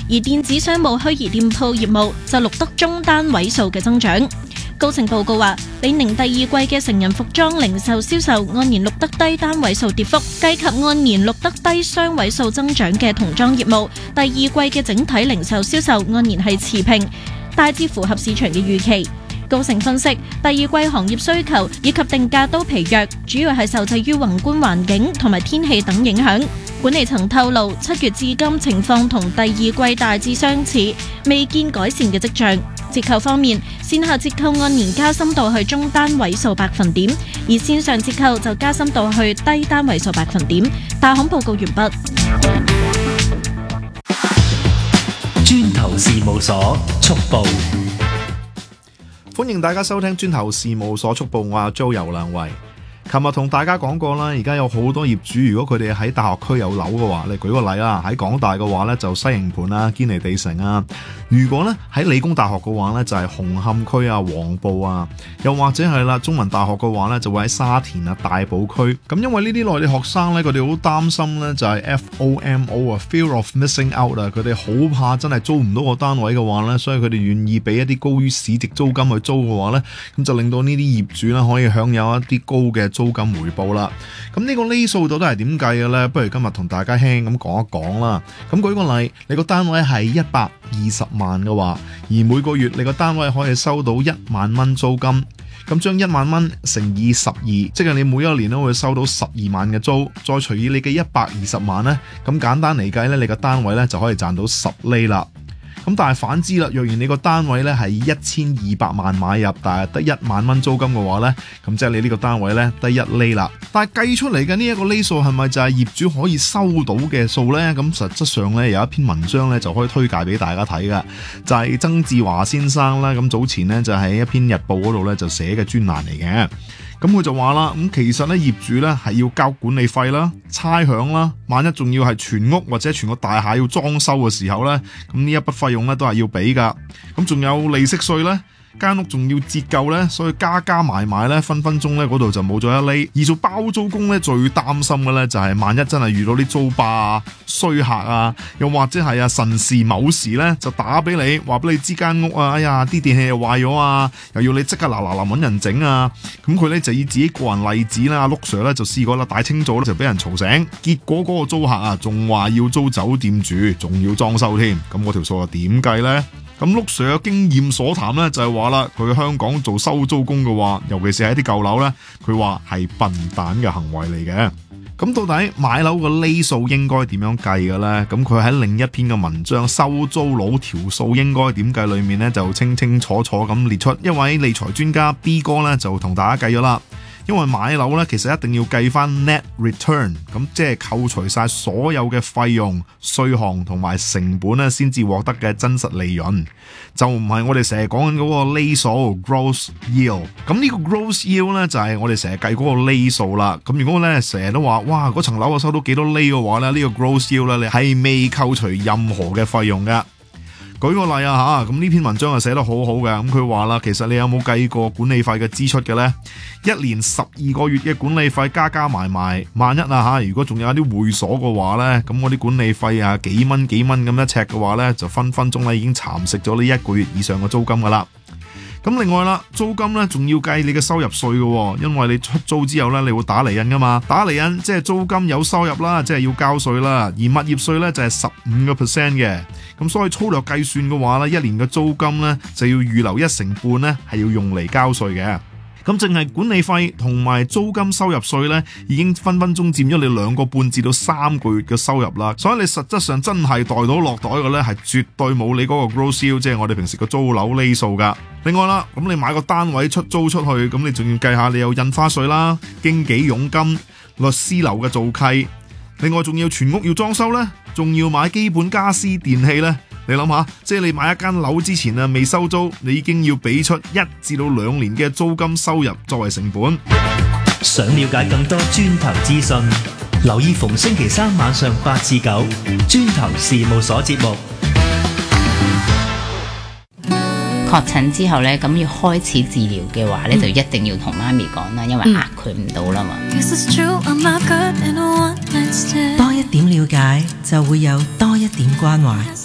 而電子商務虛擬店鋪業務就錄得中單位數嘅增長。高盛報告話，李寧第二季嘅成人服裝零售銷售按年錄得低單位數跌幅，計及按年錄得低雙位數增長嘅童裝業務，第二季嘅整體零售銷售按年係持平，大致符合市場嘅預期。高盛分析，第二季行業需求以及定價都疲弱，主要係受制於宏觀環境同埋天氣等影響。管理層透露，7月至今情況同第二季大致相似，未見改善嘅跡象。折扣方面，線下折扣按年加深到去中單位數百分點，而線上折扣就加深到去低單位數百分點。大行報告完畢。 磚頭事務所速報， 歡迎大家收聽磚頭事務所速報，我阿 Jo 游良維。琴日同大家講過啦，而家有好多業主，如果佢哋喺大學區有樓嘅話，你舉個例啦，喺港大嘅話呢，就西營盤啊、堅尼地城啊；如果呢喺理工大學嘅話呢，就係紅磡區啊、黃埔啊，又或者係啦中文大學嘅話呢，就會喺沙田啊、大埔區。咁因為呢啲內地學生呢，佢哋好擔心呢，就係 FOMO 啊 ，Fear of Missing Out 啊，佢哋好怕真係租唔到個單位嘅話呢，所以佢哋願意俾一啲高於市值租金去租嘅話呢，咁就令到呢啲業主呢可以享有一啲高嘅租金回報啦。咁呢個厘數到底係點計嘅呢？不如今日同大家輕咁講一講啦。咁舉個例，你個單位係120萬嘅話，而每個月你個單位可以收到1萬蚊租金，咁將1萬蚊乘以12，即係你每一年都會收到12萬嘅租，再除以你嘅120萬呢，咁簡單嚟計呢，你個單位呢就可以賺到10厘啦。咁但係反之啦，若然你個單位咧係1200萬買入，但係得1萬蚊租金嘅話咧，咁即係你呢個單位咧得1厘啦。但係計出嚟嘅呢一個厘數係咪就係業主可以收到嘅數呢？咁實質上咧有一篇文章咧就可以推介俾大家睇㗎，就係曾志華先生啦。咁早前呢，就喺一篇日報嗰度咧就寫嘅專欄嚟嘅。咁佢就話啦，咁其實咧業主咧係要交管理費啦、差餉啦，萬一仲要係全屋或者全個大廈要裝修嘅時候咧，咁呢一筆費用咧都係要俾噶。咁仲有利息稅咧，間屋仲要折舊咧，所以加埋咧，分鐘咧嗰度就冇咗1厘。而做包租公咧，最擔心嘅咧就係萬一真係遇到啲租霸啊、衰客啊，又或者係神時某時咧就打俾你，話俾你知間屋啊，哎呀啲電器又壞咗啊，又要你即刻嗱揾人整啊。咁佢咧就以自己個人例子啦，阿陸 Sir 咧就試過啦，大清早咧就俾人嘈醒，結果嗰個租客啊仲話要租酒店住，仲要裝修添，咁嗰條數又點計呢？咁陸 Sir 嘅經驗所談咧就係話啦，佢喺香港做收租工嘅話，尤其是喺啲舊樓咧，佢話係笨蛋嘅行為嚟嘅。咁到底買樓個厘數應該點樣計嘅咧？咁佢喺另一篇嘅文章《收租佬條數應該點計》裏面咧就清清楚楚咁列出，一位理財專家 B 哥咧就同大家計咗啦。因為買樓咧，其實一定要計翻 net return， 咁即係扣除晒所有嘅費用、稅項同埋成本咧，先至獲得嘅真實利潤，就唔係我哋成日講緊嗰個厘數 gross yield。咁呢個 gross yield 咧就係我哋成日計嗰個厘數啦。咁如果咧成日都話，哇嗰層樓我收到幾多厘嘅話咧，呢個 gross yield 咧你係未扣除任何嘅費用㗎。舉個例啊嚇，咁呢篇文章就寫得好好嘅。咁佢話啦，其實你有冇計過管理費嘅支出嘅呢？一年12個月嘅管理費加埋，萬一啊嚇，如果仲有啲會所嘅話呢，咁我啲管理費啊幾蚊咁一尺嘅話呢，就分鐘咧已經蠶食咗呢1個月以上嘅租金噶啦。咁另外啦，租金咧仲要計你嘅收入稅嘅，因為你出租之後咧，你會打釐印噶嘛，打釐印即係租金有收入啦，即係要交稅啦，而物業稅咧就係15% 嘅，咁所以粗略計算嘅話咧，一年嘅租金咧就要預留1成半咧係要用嚟交稅嘅。咁淨係管理費同埋租金收入稅咧，已經分鐘佔咗你2個半至到3個月嘅收入啦。所以你實質上真係袋到落袋嘅咧，係絕對冇你嗰個 gross yield， 即係我哋平時個租樓厘數噶。另外啦，咁你買個單位出租出去，咁你仲要計下你有印花稅啦、經紀佣金、律師樓嘅做契，另外仲要全屋要裝修咧，仲要買基本家私電器咧。你諗下，即係你買一間樓之前啊，未收租，你已經要俾出1至到2年嘅租金收入作為成本。 想了解更多磚頭資訊，留意逢星期3晚上8至9磚頭事務所節目。 確診之後咧，咁要開始治療嘅話咧，就一定要同媽咪講啦，因為壓佢唔到啦嘛。 多一點了解，就會有多一點關懷。